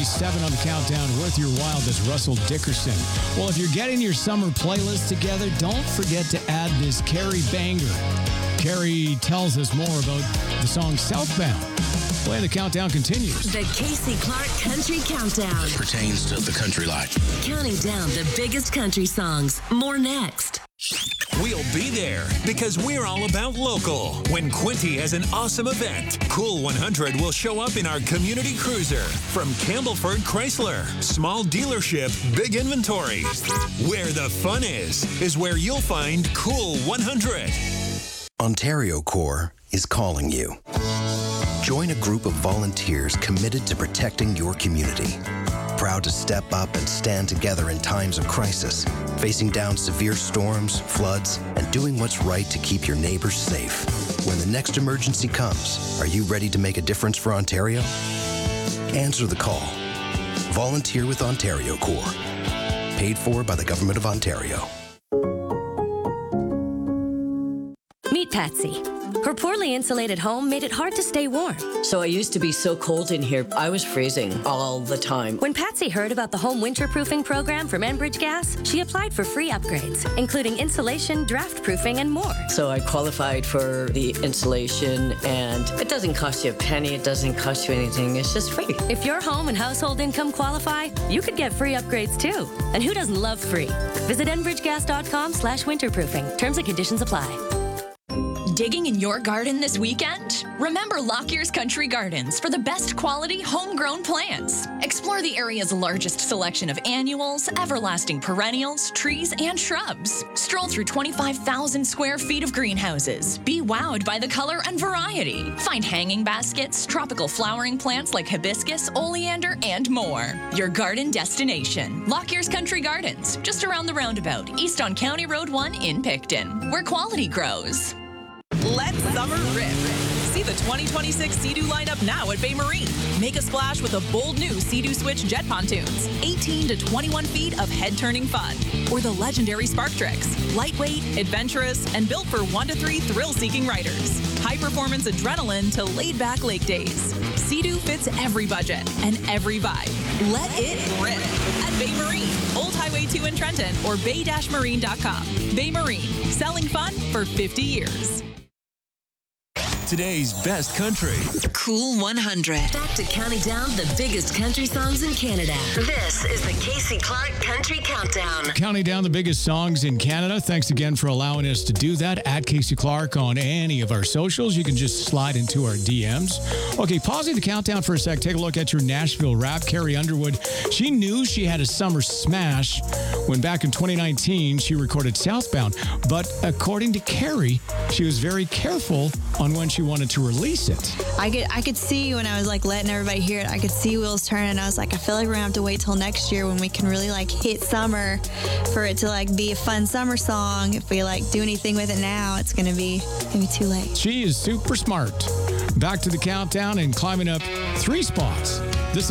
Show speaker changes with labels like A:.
A: 37 on the countdown with your wildest Russell Dickerson. Well, if you're getting your summer playlist together, don't forget to add this Carrie banger. Carrie tells us more about the song Southbound. Well, the countdown continues.
B: The Casey Clark Country Countdown.
C: It pertains to the country life.
B: Counting down the biggest country songs. More next.
D: We'll be there because we're all about local. When Quinty has an awesome event, Cool 100 will show up in our community cruiser. From Campbellford Chrysler, small dealership, big inventory. Where the fun is where you'll find Cool 100.
E: Ontario Corps is calling you. Join a group of volunteers committed to protecting your community. Proud to step up and stand together in times of crisis, facing down severe storms, floods, and doing what's right to keep your neighbors safe. When the next emergency comes, are you ready to make a difference for Ontario? Answer the call. Volunteer with Ontario Corps. Paid for by the Government of Ontario.
F: Meet Patsy. Her poorly insulated home made it hard to stay warm.
G: So I used to be so cold in here, I was freezing all the time.
F: When Patsy heard about the home winterproofing program from Enbridge Gas, she applied for free upgrades, including insulation, draft proofing, and more.
G: So I qualified for the insulation, and it doesn't cost you a penny, it doesn't cost you anything, it's just free.
F: If your home and household income qualify, you could get free upgrades too. And who doesn't love free? Visit enbridgegas.com/winterproofing. Terms and conditions apply.
H: Digging in your garden this weekend? Remember Lockyer's Country Gardens for the best quality homegrown plants. Explore the area's largest selection of annuals, everlasting perennials, trees, and shrubs. Stroll through 25,000 square feet of greenhouses. Be wowed by the color and variety. Find hanging baskets, tropical flowering plants like hibiscus, oleander, and more. Your garden destination. Lockyer's Country Gardens, just around the roundabout, east on County Road 1 in Picton, where quality grows.
I: Let summer rip. See the 2026 Sea-Doo lineup now at Bay Marine. Make a splash with the bold new Sea-Doo Switch jet pontoons. 18 to 21 feet of head-turning fun. Or the legendary Spark Tricks. Lightweight, adventurous, and built for 1 to 3 thrill-seeking riders. High-performance adrenaline to laid-back lake days. Sea-Doo fits every budget and every vibe. Let it rip at Bay Marine, Old Highway 2 in Trenton, or bay-marine.com. Bay Marine, selling fun for 50 years.
D: Today's best country.
B: Cool 100. Back to counting down the biggest country songs in Canada. This is the Casey Clark Country Countdown.
A: Counting down the biggest songs in Canada. Thanks again for allowing us to do that. At Casey Clark on any of our socials. You can just slide into our DMs. Okay, pausing the countdown for a sec. Take a look at your Nashville rap. Carrie Underwood. She knew she had a summer smash when back in 2019 she recorded Southbound. But according to Carrie, she was very careful on when she wanted to release it.
J: I could see when I was like letting everybody hear it, I could see wheels turning. I was like, I feel like we're gonna have to wait till next year when we can really like hit summer for it to like be a fun summer song. If we like do anything with it now, it's gonna be too late.
A: She is super smart. Back to the countdown and climbing up 3 spots.